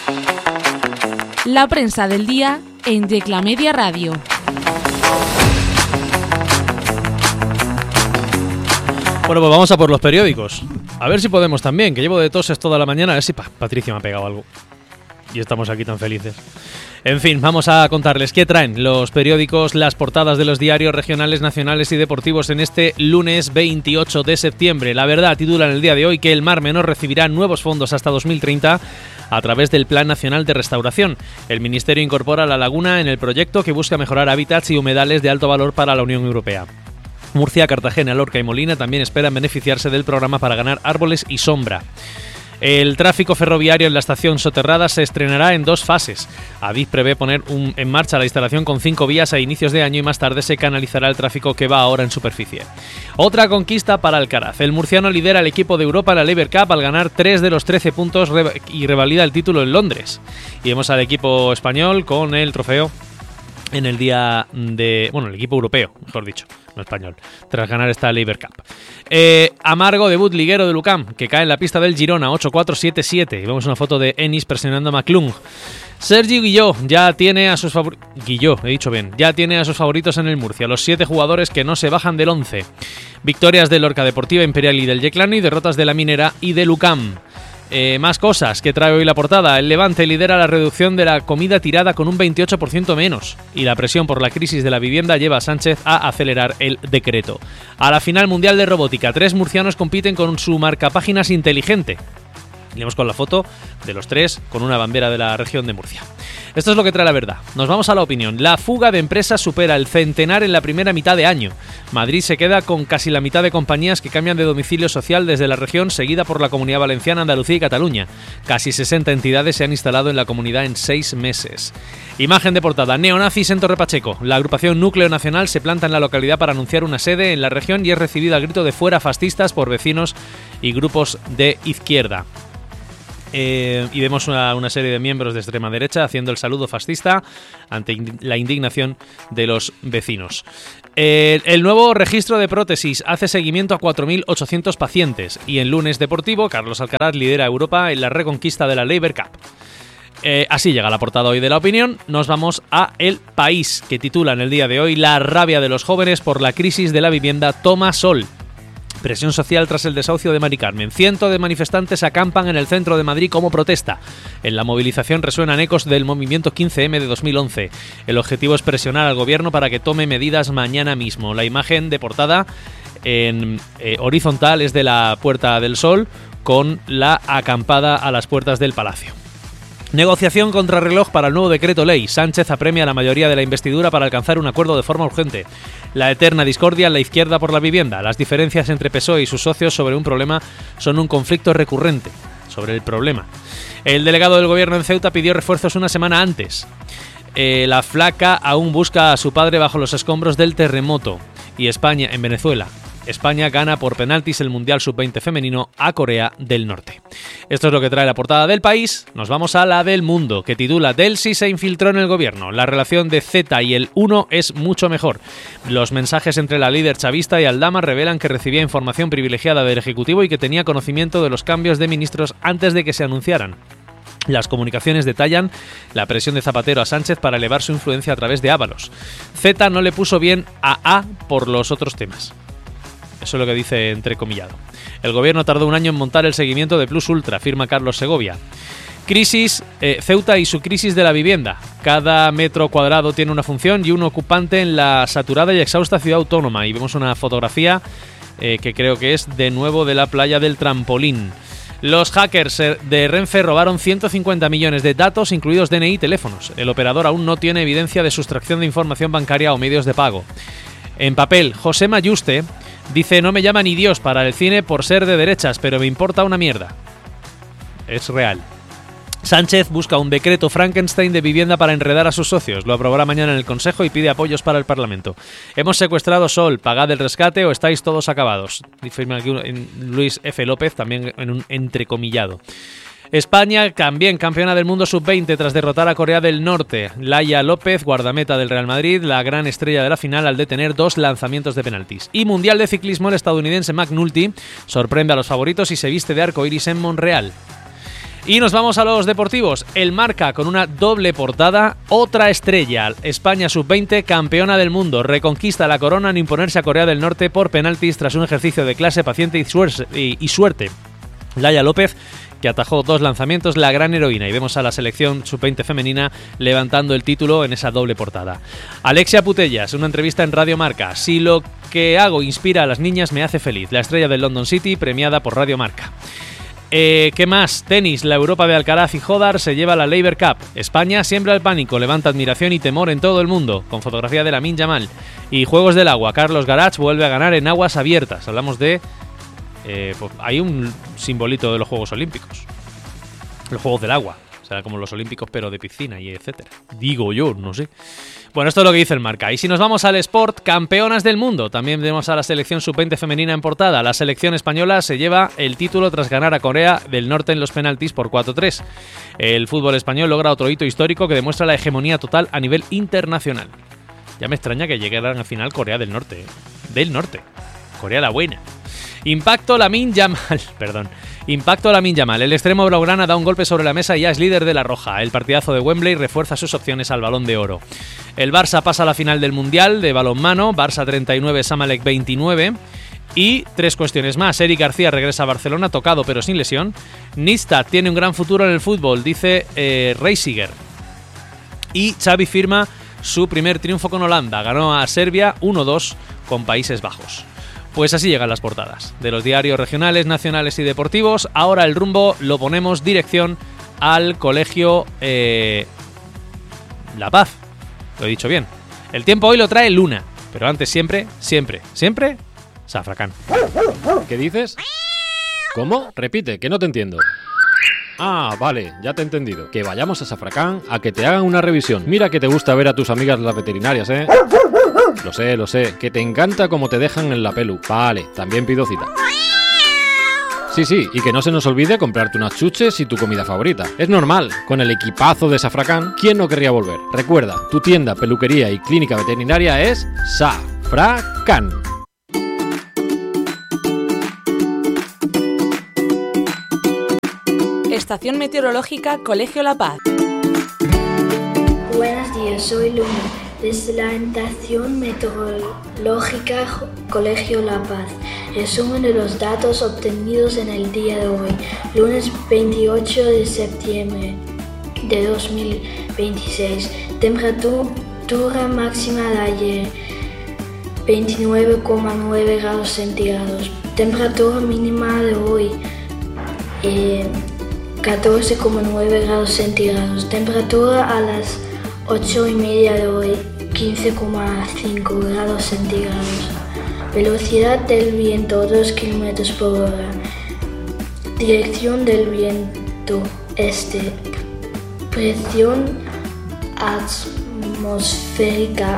La prensa del día en Yecla Media Radio. Bueno, pues vamos a por los periódicos. A ver si podemos también, que llevo de toses toda la mañana. A ver si Patricia me ha pegado algo. Y estamos aquí tan felices. En fin, vamos a contarles qué traen los periódicos, las portadas de los diarios regionales, nacionales y deportivos en este lunes 28 de septiembre. La Verdad titula en el día de hoy que el Mar Menor recibirá nuevos fondos hasta 2030 a través del Plan Nacional de Restauración. El Ministerio incorpora la laguna en el proyecto que busca mejorar hábitats y humedales de alto valor para la Unión Europea. Murcia, Cartagena, Lorca y Molina también esperan beneficiarse del programa para ganar árboles y sombra. El tráfico ferroviario en la estación soterrada se estrenará en 2 fases. Adif prevé poner en marcha la instalación con 5 vías a inicios de año y más tarde se canalizará el tráfico que va ahora en superficie. Otra conquista para Alcaraz. El murciano lidera el equipo de Europa en la Laver Cup al ganar 3 de los 13 puntos y revalida el título en Londres. Y vemos al equipo español con el trofeo en el día de... Bueno, el equipo europeo, mejor dicho, no español, tras ganar esta Laver Cup. Amargo debut liguero de Lucam, que cae en la pista del Girona, 8-4-7-7. Y vemos una foto de Ennis presionando a McClung. Sergi Guilló ya tiene a sus favoritos... Guilló, he dicho bien. Ya tiene a sus favoritos en el Murcia, los 7 jugadores que no se bajan del 11. Victorias de Lorca Deportiva, Imperial y del Yeclano y derrotas de la Minera y de Lucam. Más cosas que trae hoy la portada. El Levante lidera la reducción de la comida tirada con un 28% menos. Y la presión por la crisis de la vivienda lleva a Sánchez a acelerar el decreto. A la final mundial de robótica, 3 murcianos compiten con su marcapáginas inteligente. Iremos con la foto de los 3 con una bandera de la región de Murcia. Esto es lo que trae La Verdad. Nos vamos a La Opinión. La fuga de empresas supera el centenar en la primera mitad de año. Madrid se queda con casi la mitad de compañías que cambian de domicilio social desde la región, seguida por la Comunidad Valenciana, Andalucía y Cataluña. Casi 60 entidades se han instalado en la comunidad en 6 meses. Imagen de portada. Neonazis en Torre Pacheco. La agrupación Núcleo Nacional se planta en la localidad para anunciar una sede en la región y es recibida al grito de fuera fascistas por vecinos y grupos de izquierda. Y vemos una serie de miembros de extrema derecha haciendo el saludo fascista ante la indignación de los vecinos. El nuevo registro de prótesis hace seguimiento a 4.800 pacientes y en lunes deportivo Carlos Alcaraz lidera Europa en la reconquista de la Laver Cup. Así llega la portada hoy de La Opinión. Nos vamos a El País, que titula en el día de hoy: La rabia de los jóvenes por la crisis de la vivienda toma sol. Presión social tras el desahucio de Mari Carmen. Cientos de manifestantes acampan en el centro de Madrid como protesta. En la movilización resuenan ecos del movimiento 15M de 2011. El objetivo es presionar al gobierno para que tome medidas mañana mismo. La imagen de portada en horizontal es de la Puerta del Sol con la acampada a las puertas del Palacio. Negociación contrarreloj para el nuevo decreto ley. Sánchez apremia a la mayoría de la investidura para alcanzar un acuerdo de forma urgente. La eterna discordia en la izquierda por la vivienda. Las diferencias entre PSOE y sus socios sobre un problema son un conflicto recurrente. Sobre el problema. El delegado del gobierno en Ceuta pidió refuerzos una semana antes. La flaca aún busca a su padre bajo los escombros del terremoto. Y España en Venezuela. España gana por penaltis el Mundial Sub-20 femenino a Corea del Norte. Esto es lo que trae la portada del País. Nos vamos a la del Mundo, que titula: Delsi se infiltró en el gobierno. La relación de Z y el 1 es mucho mejor. Los mensajes entre la líder chavista y Aldama revelan que recibía información privilegiada del Ejecutivo y que tenía conocimiento de los cambios de ministros antes de que se anunciaran. Las comunicaciones detallan la presión de Zapatero a Sánchez para elevar su influencia a través de Ábalos. Z no le puso bien a A por los otros temas. Eso es lo que dice entrecomillado. El gobierno tardó un año en montar el seguimiento de Plus Ultra, afirma Carlos Segovia. Ceuta y su crisis de la vivienda. Cada metro cuadrado tiene una función y un ocupante en la saturada y exhausta ciudad autónoma. Y vemos una fotografía que creo que es de nuevo de la playa del Trampolín. Los hackers de Renfe robaron 150 millones de datos, incluidos DNI y teléfonos. El operador aún no tiene evidencia de sustracción de información bancaria o medios de pago. En papel, José Mayuste dice: no me llama ni Dios para el cine por ser de derechas, pero me importa una mierda. Es real. Sánchez busca un decreto Frankenstein de vivienda para enredar a sus socios. Lo aprobará mañana en el Consejo y pide apoyos para el Parlamento. Hemos secuestrado Sol, pagad el rescate o estáis todos acabados. Firma aquí Luis F. López, también en un entrecomillado. España también campeona del mundo sub-20 tras derrotar a Corea del Norte. Laia López, guardameta del Real Madrid, la gran estrella de la final al detener 2 lanzamientos de penaltis. Y Mundial de Ciclismo, el estadounidense McNulty sorprende a los favoritos y se viste de arcoiris en Monreal. Y nos vamos a los deportivos. El Marca con una doble portada, otra estrella. España sub-20, campeona del mundo, reconquista la corona en imponerse a Corea del Norte por penaltis tras un ejercicio de clase, paciencia y suerte. Laia López, que atajó 2 lanzamientos, la gran heroína, y vemos a la selección sub-20 femenina levantando el título en esa doble portada. Alexia Putellas, una entrevista en Radio Marca. Si lo que hago inspira a las niñas, me hace feliz. La estrella del London City, premiada por Radio Marca. ¿Qué más? Tenis, la Europa de Alcaraz y Jodar se lleva la Laver Cup. España siembra el pánico, levanta admiración y temor en todo el mundo, con fotografía de Lamine Yamal. Y Juegos del Agua, Carlos Garach vuelve a ganar en aguas abiertas. Hablamos de... pues hay un simbolito de los Juegos Olímpicos. Los Juegos del Agua. O sea, como los Olímpicos, pero de piscina y etcétera. Digo yo, no sé. Bueno, esto es lo que dice el Marca. Y si nos vamos al Sport, campeonas del mundo. También vemos a la selección sub-20 femenina en portada. La selección española se lleva el título tras ganar a Corea del Norte en los penaltis por 4-3. El fútbol español logra otro hito histórico que demuestra la hegemonía total a nivel internacional. Ya me extraña que llegaran al final Corea del Norte. Del Norte. Corea la buena. Impacto Lamine Yamal. Perdón. Impacto Lamine Yamal. El extremo blaugrana da un golpe sobre la mesa y ya es líder de la Roja. El partidazo de Wembley refuerza sus opciones al Balón de Oro. El Barça pasa a la final del Mundial de balonmano. Barça 39, Zamalek 29. Y 3 cuestiones más. Eric García regresa a Barcelona, tocado pero sin lesión. Nistad tiene un gran futuro en el fútbol, dice Reisiger. Y Xavi firma su primer triunfo con Holanda. Ganó a Serbia 1-2 con Países Bajos. Pues así llegan las portadas de los diarios regionales, nacionales y deportivos. Ahora el rumbo lo ponemos dirección al colegio La Paz. Lo he dicho bien. El tiempo hoy lo trae Luna, pero antes siempre, Safracán. ¿Qué dices? ¿Cómo? Repite, que no te entiendo. Ah, vale, ya te he entendido. Que vayamos a Safracán a que te hagan una revisión. Mira que te gusta ver a tus amigas las veterinarias, ¿eh? Lo sé, que te encanta cómo te dejan en la pelu. Vale, también pido cita. Sí, y que no se nos olvide comprarte unas chuches y tu comida favorita. Es normal, con el equipazo de Safracán, ¿quién no querría volver? Recuerda, tu tienda, peluquería y clínica veterinaria es Safracán. Estación Meteorológica Colegio La Paz. Buenos días, soy Luna, desde la Estación Meteorológica Colegio La Paz. Resumen de los datos obtenidos en el día de hoy, lunes 28 de septiembre de 2026. Temperatura máxima de ayer, 29,9 grados centígrados. Temperatura mínima de hoy, 14,9 grados centígrados. Temperatura a las 8:30 de hoy, 15,5 grados centígrados. Velocidad del viento 2 km por hora. Dirección del viento este. Presión atmosférica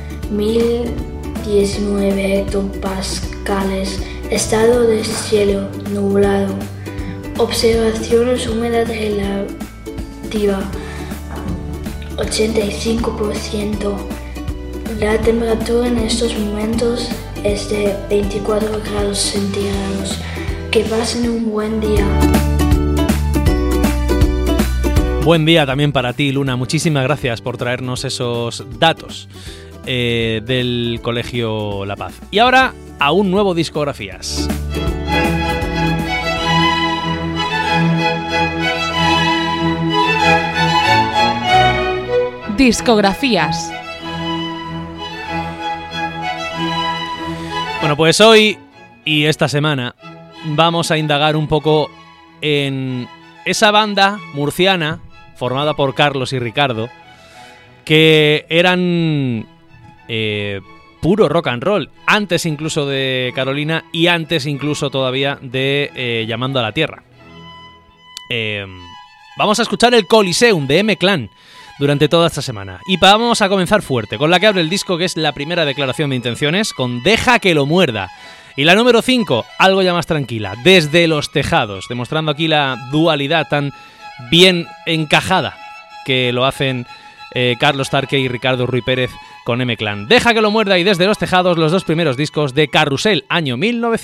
1019 hectopascales. Estado de cielo nublado. Observaciones, humedad relativa 85%. La temperatura en estos momentos es de 24 grados centígrados. Que pasen un buen día. Buen día también para ti, Luna. Muchísimas gracias por traernos esos datos del Colegio La Paz. Y ahora a un nuevo Discografías. Discografías. Bueno, pues hoy y esta semana vamos a indagar un poco en esa banda murciana formada por Carlos y Ricardo, que eran puro rock and roll, antes incluso de Carolina y antes incluso todavía de Llamando a la Tierra. Vamos a escuchar el Coliseum de M-Clan durante toda esta semana. Y vamos a comenzar fuerte, con la que abre el disco, que es la primera declaración de intenciones, con Deja que lo muerda. Y la número 5, algo ya más tranquila, Desde los tejados, demostrando aquí la dualidad tan bien encajada que lo hacen Carlos Tarque y Ricardo Ruy Pérez con M-Clan. Deja que lo muerda y Desde los tejados, los dos primeros discos de Carrusel, año 1900.